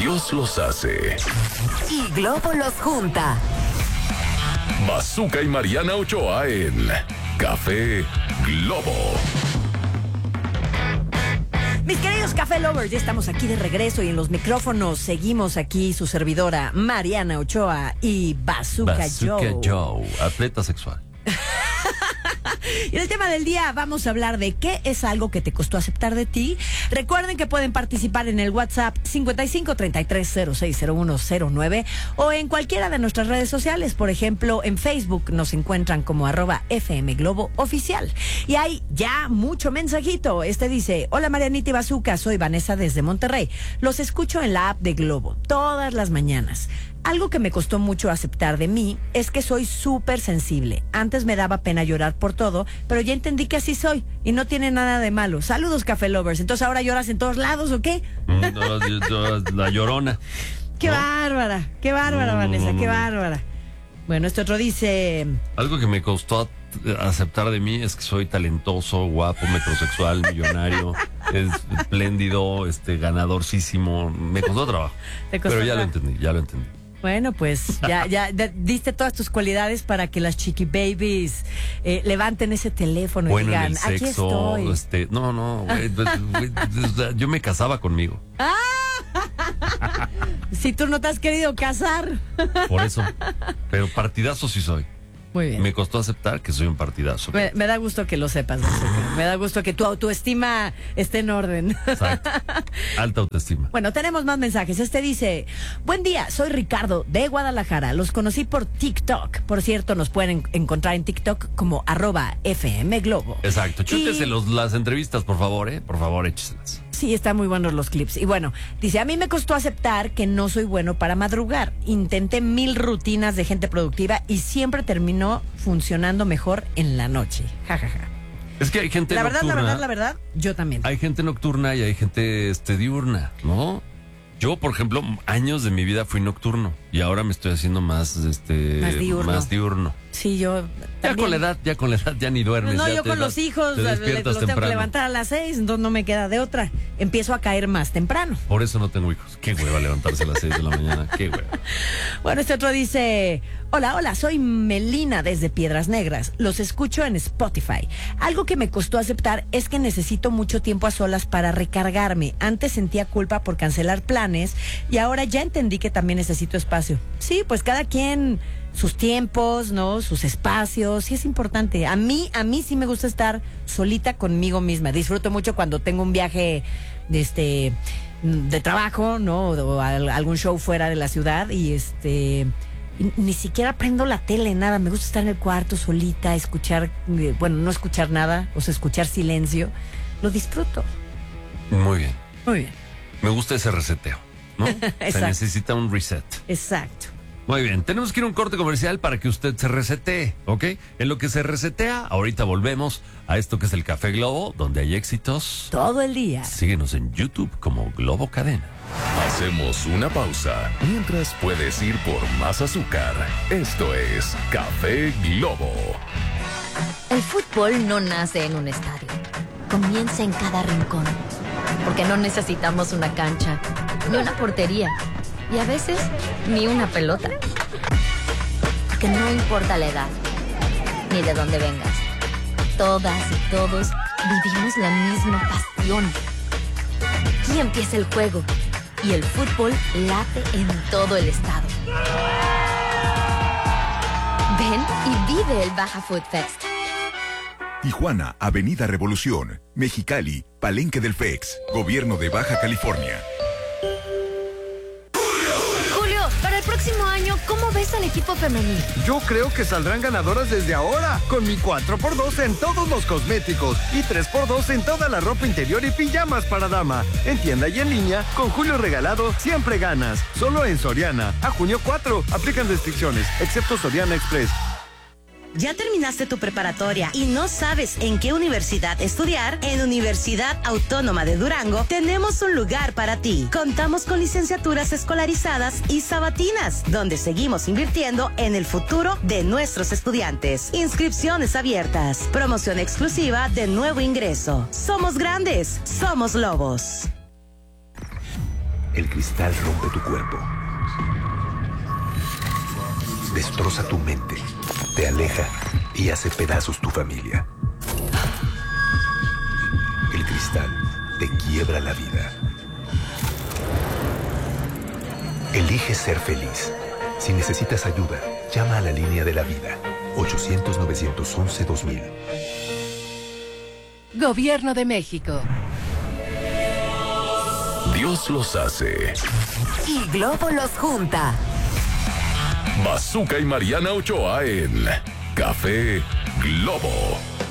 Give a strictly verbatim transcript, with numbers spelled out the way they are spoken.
Dios los hace. Y Globo los junta. Bazooka y Mariana Ochoa en Café Globo. Mis queridos Café Lovers, ya estamos aquí de regreso y en los micrófonos seguimos aquí su servidora Mariana Ochoa y Bazooka, Bazooka Joe. Joe, atleta sexual. Y en el tema del día vamos a hablar de qué es algo que te costó aceptar de ti. Recuerden que pueden participar en el WhatsApp cincuenta y cinco treinta y tres cero seis cero uno cero nueve o en cualquiera de nuestras redes sociales. Por ejemplo, en Facebook nos encuentran como arroba F M Globo Oficial. Y hay ya mucho mensajito. Este dice: hola Marianita y Bazooka, soy Vanessa desde Monterrey. Los escucho en la app de Globo todas las mañanas. Algo que me costó mucho aceptar de mí es que soy súper sensible. Antes me daba pena llorar por todo, pero ya entendí que así soy y no tiene nada de malo. Saludos, Café Lovers. Entonces, ¿ahora lloras en todos lados o qué? Mm, no, no, la llorona. Qué ¿no? bárbara, qué bárbara, No, Vanessa, no, no, qué no. bárbara. Bueno, este otro dice... Algo que me costó aceptar de mí es que soy talentoso, guapo, metrosexual, millonario, espléndido, este, ganadorcísimo. Me costó trabajo. Te costó Pero ya trabajo. lo entendí, ya lo entendí. Bueno, pues ya, ya de- diste todas tus cualidades para que las chiqui babies eh, levanten ese teléfono Bueno, y en digan, el aquí sexo, estoy. este, no, no, güey, pues, güey, o sea, yo me casaba conmigo, Si tú no te has querido casar. por eso. Pero partidazo sí soy. Muy bien. Me costó aceptar que soy un partidazo. Me, me da gusto que lo sepas, Bazooka. Me da gusto que tu autoestima esté en orden. Exacto. Alta autoestima. Bueno, tenemos más mensajes. Este dice: buen día, soy Ricardo de Guadalajara. Los conocí por TikTok. Por cierto, nos pueden encontrar en TikTok como arroba F M Globo. Exacto. Chútese Y- los, las entrevistas, por favor, ¿eh? Por favor, écheselas. Sí, están muy buenos los clips. Y bueno, dice: a mí me costó aceptar que no soy bueno para madrugar. Intenté mil rutinas de gente productiva y siempre terminó funcionando mejor en la noche. Ja, ja, ja. Es que hay gente La verdad, la nocturna. verdad, la verdad, yo también. Hay gente nocturna y hay gente este, diurna, ¿no? Yo, por ejemplo, años de mi vida fui nocturno y ahora me estoy haciendo más, este, Más diurno. más diurno. Sí, yo Ya también. con la edad, ya con la edad ya ni duermes. No, ya yo te con das- los hijos te le- le- despiertas los tengo que temprano. levantar a las seis, entonces no me queda de otra. Empiezo a caer más temprano. Por eso no tengo hijos. Qué hueva levantarse a las seis de la mañana. Qué hueva. Bueno, este otro dice: hola, hola, soy Melina desde Piedras Negras. Los escucho en Spotify. Algo que me costó aceptar es que necesito mucho tiempo a solas para recargarme. Antes sentía culpa por cancelar planes y ahora ya entendí que también necesito espacio. Sí, pues cada quien sus tiempos, ¿no? Sus espacios, sí es importante. A mí, a mí sí me gusta estar solita conmigo misma. Disfruto mucho cuando tengo un viaje de este de trabajo, ¿no? O al- algún show fuera de la ciudad y este y ni siquiera prendo la tele, nada. Me gusta estar en el cuarto solita, escuchar, eh, bueno, no escuchar nada, o sea, escuchar silencio. Lo disfruto. Muy bien. Muy bien. Me gusta ese reseteo, ¿no? Se Exacto. necesita un reset. Exacto. Muy bien, tenemos que ir a un corte comercial para que usted se resetee, ¿ok? En lo que se resetea, ahorita volvemos a esto que es el Café Globo, donde hay éxitos. Todo el día. Síguenos en YouTube como Globo Cadena. Hacemos una pausa. Mientras puedes ir por más azúcar. Esto es Café Globo. El fútbol no nace en un estadio. Comienza en cada rincón. Porque no necesitamos una cancha, ni una portería, y a veces ni una pelota. Porque no importa la edad, ni de dónde vengas. Todas y todos vivimos la misma pasión. Aquí empieza el juego y el fútbol late en todo el estado. Ven y vive el Baja Food Fest. Tijuana, Avenida Revolución. Mexicali, Palenque del F E X. Gobierno de Baja California. Julio, para el próximo año, ¿cómo ves al equipo femenil? Yo creo que saldrán ganadoras desde ahora, con mi cuatro por dos en todos los cosméticos y tres por dos en toda la ropa interior y pijamas para dama. En tienda y en línea, con Julio Regalado, siempre ganas. Solo en Soriana. A junio cuatro, aplican restricciones, excepto Soriana Express. ¿Ya terminaste tu preparatoria y no sabes en qué universidad estudiar? En Universidad Autónoma de Durango tenemos un lugar para ti. Contamos con licenciaturas escolarizadas y sabatinas, donde seguimos invirtiendo en el futuro de nuestros estudiantes. Inscripciones abiertas. Promoción exclusiva de nuevo ingreso. Somos grandes, somos lobos. El cristal rompe tu cuerpo. Destroza tu mente, te aleja y hace pedazos tu familia. El cristal te quiebra la vida. Elige ser feliz. Si necesitas ayuda, llama a la línea de la vida. ochocientos, novecientos once, dos mil. Gobierno de México. Dios los hace. Y Globo los junta. Bazooka y Mariana Ochoa en Café Globo.